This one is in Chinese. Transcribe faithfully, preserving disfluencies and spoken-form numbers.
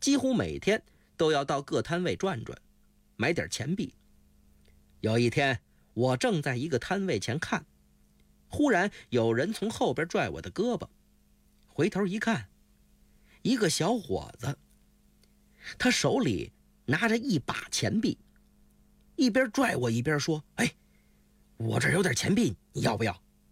几乎每天都要到各摊位转转，买点钱币。有一天，我正在一个摊位前看，忽然有人从后边拽我的胳膊，回头一看，一个小伙子，他手里拿着一把钱币，一边拽我一边说：“哎，我这儿有点钱币，你要不要？”